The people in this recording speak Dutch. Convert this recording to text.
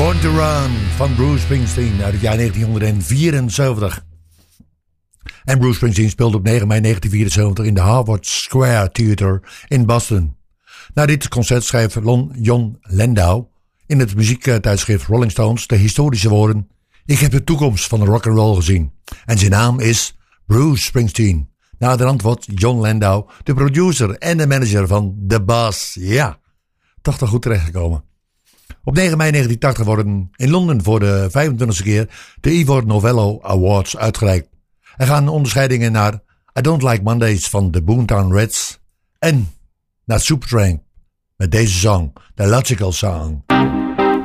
Born to Run van Bruce Springsteen uit het jaar 1974. En Bruce Springsteen speelde op 9 mei 1974 in de Harvard Square Theater in Boston. Na dit concert schreef Jon Landau in het muziektijdschrift Rolling Stones de historische woorden: "Ik heb de toekomst van de rock'n'roll gezien." En zijn naam is Bruce Springsteen. Naderhand wordt Jon Landau de producer en de manager van The Boss. Ja, toch goed terechtgekomen. Op 9 mei 1980 worden in Londen voor de 25e keer de Ivor Novello Awards uitgereikt. Er gaan onderscheidingen naar I Don't Like Mondays van de Boomtown Rats en naar Supertramp met deze song, The Logical Song.